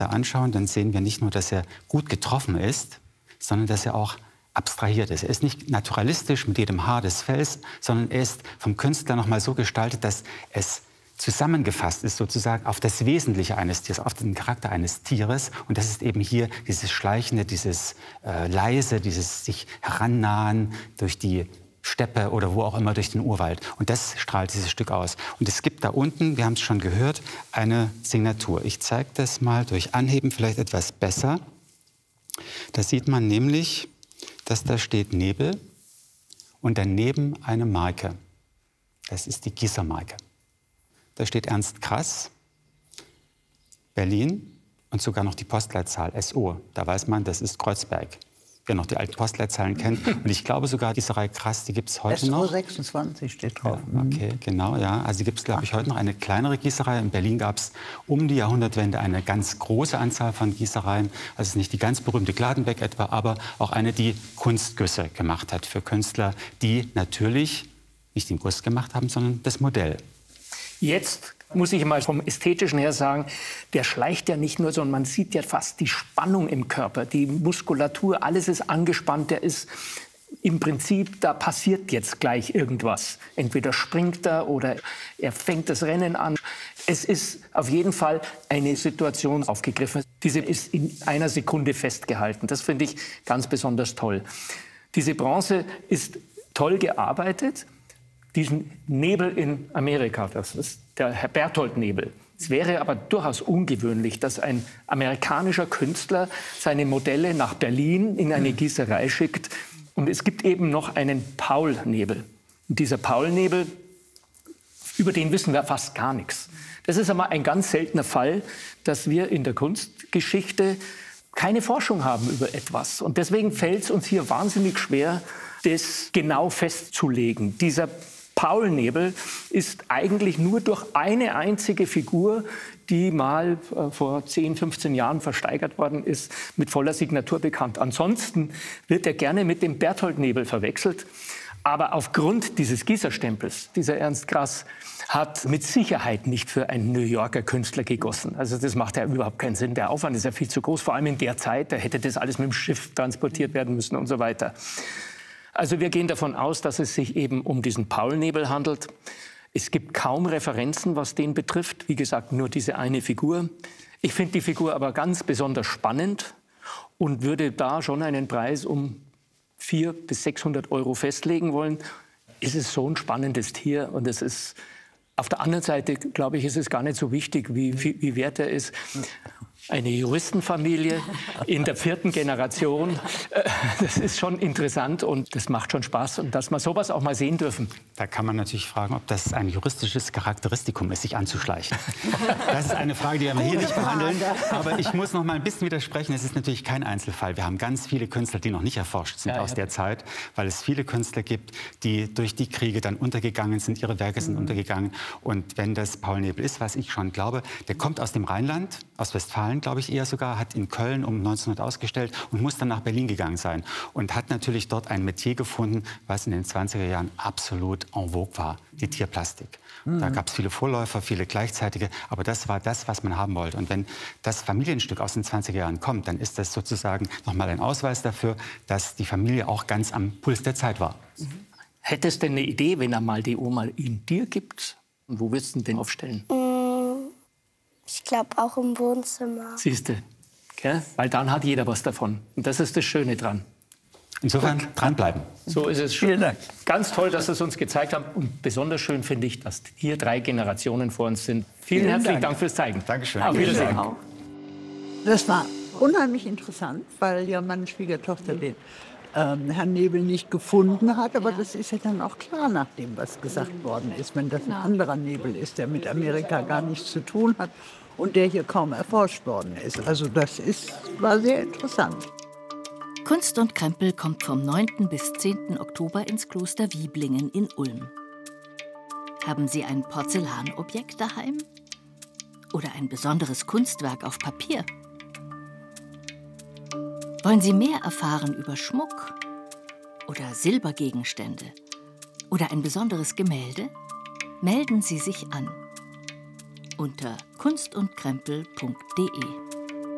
anschauen, dann sehen wir nicht nur, dass er gut getroffen ist, sondern dass er auch abstrahiert ist. Er ist nicht naturalistisch mit jedem Haar des Fells, sondern er ist vom Künstler noch mal so gestaltet, dass es zusammengefasst ist sozusagen auf das Wesentliche eines Tieres, auf den Charakter eines Tieres. Und das ist eben hier dieses Schleichende, dieses Leise, dieses sich herannahen durch die Steppe oder wo auch immer, durch den Urwald. Und das strahlt dieses Stück aus. Und es gibt da unten, wir haben es schon gehört, eine Signatur. Ich zeige das mal durch Anheben vielleicht etwas besser. Da sieht man nämlich, dass da steht Nebel und daneben eine Marke. Das ist die Gießermarke. Da steht Ernst Krass, Berlin und sogar noch die Postleitzahl SO. Da weiß man, das ist Kreuzberg. Wer noch die alten Postleitzahlen kennt. Und ich glaube sogar, Gießerei Krass, die gibt es heute noch. SO 26 steht drauf. Ja, okay, genau, ja. Also die gibt es, glaube ich, heute noch eine kleinere Gießerei. In Berlin gab es um die Jahrhundertwende eine ganz große Anzahl von Gießereien. Also nicht die ganz berühmte Gladenbeck etwa, aber auch eine, die Kunstgüsse gemacht hat für Künstler, die natürlich nicht den Guss gemacht haben, sondern das Modell. Jetzt muss ich mal vom Ästhetischen her sagen, der schleicht ja nicht nur, sondern man sieht ja fast die Spannung im Körper, die Muskulatur, alles ist angespannt, der ist im Prinzip, da passiert jetzt gleich irgendwas. Entweder springt er oder er fängt das Rennen an. Es ist auf jeden Fall eine Situation aufgegriffen. Diese ist in einer Sekunde festgehalten. Das finde ich ganz besonders toll. Diese Bronze ist toll gearbeitet. Diesen Nebel in Amerika, das ist der Herr Berthold-Nebel. Es wäre aber durchaus ungewöhnlich, dass ein amerikanischer Künstler seine Modelle nach Berlin in eine Gießerei schickt. Und es gibt eben noch einen Paul-Nebel. Und dieser Paul-Nebel, über den wissen wir fast gar nichts. Das ist aber ein ganz seltener Fall, dass wir in der Kunstgeschichte keine Forschung haben über etwas. Und deswegen fällt es uns hier wahnsinnig schwer, das genau festzulegen. Dieser Paul-Nebel ist eigentlich nur durch eine einzige Figur, die mal vor 10, 15 Jahren versteigert worden ist, mit voller Signatur bekannt. Ansonsten wird er gerne mit dem Berthold-Nebel verwechselt. Aber aufgrund dieses Gießerstempels, dieser Ernst Krass, hat mit Sicherheit nicht für einen New Yorker Künstler gegossen. Also das macht ja überhaupt keinen Sinn. Der Aufwand ist ja viel zu groß, vor allem in der Zeit. Da hätte das alles mit dem Schiff transportiert werden müssen und so weiter. Also wir gehen davon aus, dass es sich eben um diesen Paul-Nebel handelt. Es gibt kaum Referenzen, was den betrifft. Wie gesagt, nur diese eine Figur. Ich finde die Figur aber ganz besonders spannend und würde da schon einen Preis um 400 bis 600 Euro festlegen wollen. Es ist so ein spannendes Tier und es ist auf der anderen Seite, glaube ich, ist es gar nicht so wichtig, wie wert er ist. Eine Juristenfamilie in der 4. Generation, das ist schon interessant und das macht schon Spaß. Und dass wir sowas auch mal sehen dürfen. Da kann man natürlich fragen, ob das ein juristisches Charakteristikum ist, sich anzuschleichen. Das ist eine Frage, die wir hier nicht behandeln. Aber ich muss noch mal ein bisschen widersprechen. Es ist natürlich kein Einzelfall. Wir haben ganz viele Künstler, die noch nicht erforscht sind aus der Zeit, weil es viele Künstler gibt, die durch die Kriege dann untergegangen sind, ihre Werke sind untergegangen. Und wenn das Paul Nebel ist, was ich schon glaube, der kommt aus dem Rheinland, aus Westfalen, glaube ich eher sogar, hat in Köln um 1900 ausgestellt und muss dann nach Berlin gegangen sein. Und hat natürlich dort ein Metier gefunden, was in den 20er Jahren absolut en vogue war, die Tierplastik. Da gab es viele Vorläufer, viele gleichzeitige, aber das war das, was man haben wollte. Und wenn das Familienstück aus den 20er Jahren kommt, dann ist das sozusagen nochmal ein Ausweis dafür, dass die Familie auch ganz am Puls der Zeit war. Hättest du denn eine Idee, wenn er mal die Oma in dir gibt? Und wo würdest du den aufstellen? Ich glaube auch im Wohnzimmer. Siehst du, weil dann hat jeder was davon. Und das ist das Schöne dran. Insofern dranbleiben. So ist es. Vielen Dank. Ganz toll, dass Sie es uns gezeigt haben. Und besonders schön finde ich, dass hier 3 Generationen vor uns sind. Vielen herzlichen Dank fürs Zeigen. Dankeschön. Auf Wiedersehen. Das war unheimlich interessant, weil ja meine Schwiegertochter den Herrn Nebel nicht gefunden hat. Aber das ist ja dann auch klar nach dem, was gesagt worden ist. Wenn das ein anderer Nebel ist, der mit Amerika gar nichts zu tun hat und der hier kaum erforscht worden ist. Also das war sehr interessant. Kunst und Krempel kommt vom 9. bis 10. Oktober ins Kloster Wieblingen in Ulm. Haben Sie ein Porzellanobjekt daheim? Oder ein besonderes Kunstwerk auf Papier? Wollen Sie mehr erfahren über Schmuck oder Silbergegenstände oder ein besonderes Gemälde? Melden Sie sich an unter kunstundkrempel.de.